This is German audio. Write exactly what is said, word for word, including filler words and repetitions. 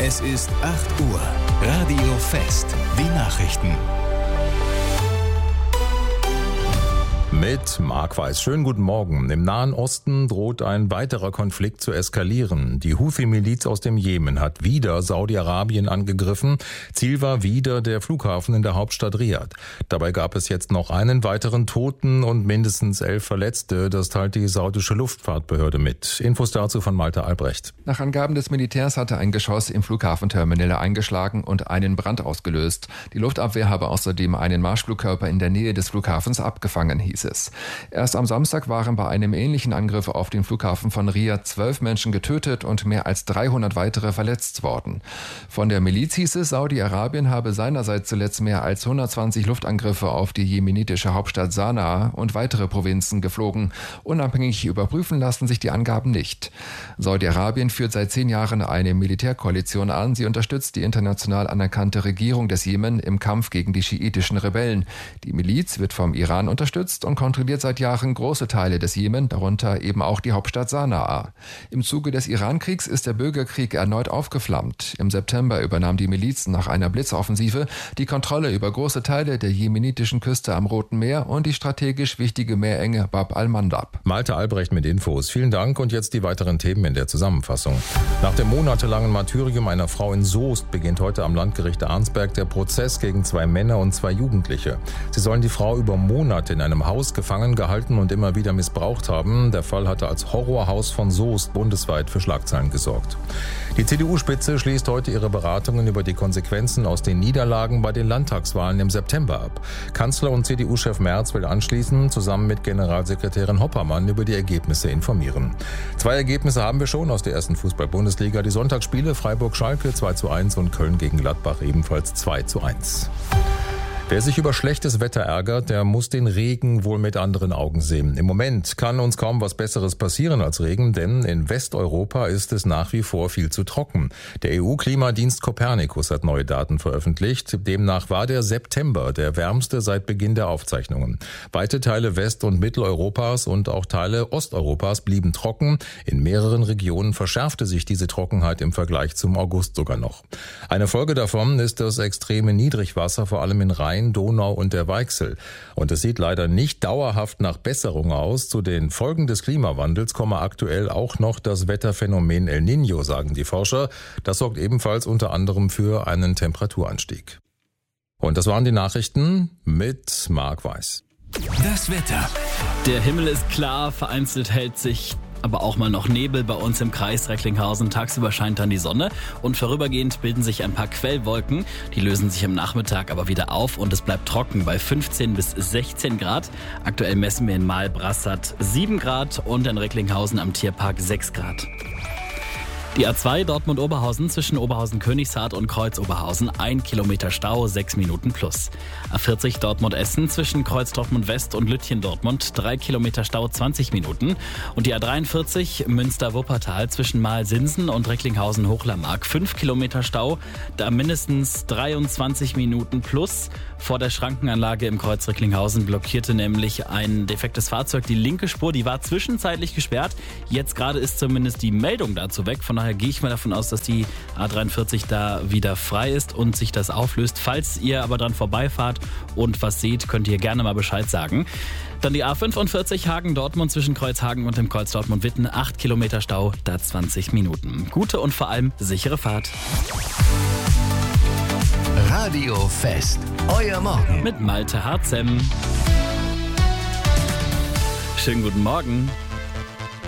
Es ist acht Uhr. Radio Fest. Die Nachrichten. Mit Marc Weiß. Schönen guten Morgen. Im Nahen Osten droht ein weiterer Konflikt zu eskalieren. Die Houthi-Miliz aus dem Jemen hat wieder Saudi-Arabien angegriffen. Ziel war wieder der Flughafen in der Hauptstadt Riad. Dabei gab es jetzt noch einen weiteren Toten und mindestens elf Verletzte. Das teilt die saudische Luftfahrtbehörde mit. Infos dazu von Malte Albrecht. Nach Angaben des Militärs hatte ein Geschoss im Flughafenterminal eingeschlagen und einen Brand ausgelöst. Die Luftabwehr habe außerdem einen Marschflugkörper in der Nähe des Flughafens abgefangen, hieß es. Erst am Samstag waren bei einem ähnlichen Angriff auf den Flughafen von Riad zwölf Menschen getötet und mehr als dreihundert weitere verletzt worden. Von der Miliz hieß es, Saudi-Arabien habe seinerseits zuletzt mehr als hundertzwanzig Luftangriffe auf die jemenitische Hauptstadt Sanaa und weitere Provinzen geflogen. Unabhängig überprüfen lassen sich die Angaben nicht. Saudi-Arabien führt seit zehn Jahren eine Militärkoalition an. Sie unterstützt die international anerkannte Regierung des Jemen im Kampf gegen die schiitischen Rebellen. Die Miliz wird vom Iran unterstützt und kontrolliert seit Jahren große Teile des Jemen, darunter eben auch die Hauptstadt Sanaa. Im Zuge des Irankriegs ist der Bürgerkrieg erneut aufgeflammt. Im September übernahm die Miliz nach einer Blitzoffensive die Kontrolle über große Teile der jemenitischen Küste am Roten Meer und die strategisch wichtige Meerenge Bab al-Mandab. Malte Albrecht mit Infos. Vielen Dank und jetzt die weiteren Themen in der Zusammenfassung. Nach dem monatelangen Martyrium einer Frau in Soest beginnt heute am Landgericht Arnsberg der Prozess gegen zwei Männer und zwei Jugendliche. Sie sollen die Frau über Monate in einem Haus gefangen gehalten und immer wieder missbraucht haben. Der Fall hatte als Horrorhaus von Soest bundesweit für Schlagzeilen gesorgt. Die C D U-Spitze schließt heute ihre Beratungen über die Konsequenzen aus den Niederlagen bei den Landtagswahlen im September ab. Kanzler und C D U-Chef Merz will anschließend zusammen mit Generalsekretärin Hoppermann über die Ergebnisse informieren. Zwei Ergebnisse haben wir schon aus der ersten Fußball-Bundesliga. Die Sonntagsspiele Freiburg-Schalke zwei zu eins und Köln gegen Gladbach ebenfalls zwei zu eins. Wer sich über schlechtes Wetter ärgert, der muss den Regen wohl mit anderen Augen sehen. Im Moment kann uns kaum was Besseres passieren als Regen, denn in Westeuropa ist es nach wie vor viel zu trocken. Der E U-Klimadienst Copernicus hat neue Daten veröffentlicht. Demnach war der September der wärmste seit Beginn der Aufzeichnungen. Weite Teile West- und Mitteleuropas und auch Teile Osteuropas blieben trocken. In mehreren Regionen verschärfte sich diese Trockenheit im Vergleich zum August sogar noch. Eine Folge davon ist das extreme Niedrigwasser, vor allem in Rhein, Donau und der Weichsel. Und es sieht leider nicht dauerhaft nach Besserung aus. Zu den Folgen des Klimawandels komme aktuell auch noch das Wetterphänomen El Niño, sagen die Forscher. Das sorgt ebenfalls unter anderem für einen Temperaturanstieg. Und das waren die Nachrichten mit Marc Weiß. Das Wetter. Der Himmel ist klar, vereinzelt hält sich aber auch mal noch Nebel bei uns im Kreis Recklinghausen. Tagsüber scheint dann die Sonne und vorübergehend bilden sich ein paar Quellwolken. Die lösen sich am Nachmittag aber wieder auf und es bleibt trocken bei fünfzehn bis sechzehn Grad. Aktuell messen wir in Malbrassat sieben Grad und in Recklinghausen am Tierpark sechs Grad. Die A zwei Dortmund-Oberhausen zwischen Oberhausen-Königshardt und Kreuz-Oberhausen, ein Kilometer Stau, sechs Minuten plus. A vierzig Dortmund-Essen zwischen Kreuz-Dortmund-West und Lütchen-Dortmund, drei Kilometer Stau, zwanzig Minuten. Und die A dreiundvierzig Münster-Wuppertal zwischen Malsinsen und Recklinghausen-Hochlermark, fünf Kilometer Stau, da mindestens dreiundzwanzig Minuten plus. Vor der Schrankenanlage im Kreuz Recklinghausen blockierte nämlich ein defektes Fahrzeug die linke Spur, die war zwischenzeitlich gesperrt. Jetzt gerade ist zumindest die Meldung dazu weg, von daher gehe ich mal davon aus, dass die A dreiundvierzig da wieder frei ist und sich das auflöst. Falls ihr aber dran vorbeifahrt und was seht, könnt ihr gerne mal Bescheid sagen. Dann die A fünfundvierzig Hagen-Dortmund zwischen Kreuzhagen und dem Kreuz Dortmund-Witten, acht Kilometer Stau, da zwanzig Minuten. Gute und vor allem sichere Fahrt. Radio Fest. Euer Morgen. Mit Malte Harzem. Schönen guten Morgen.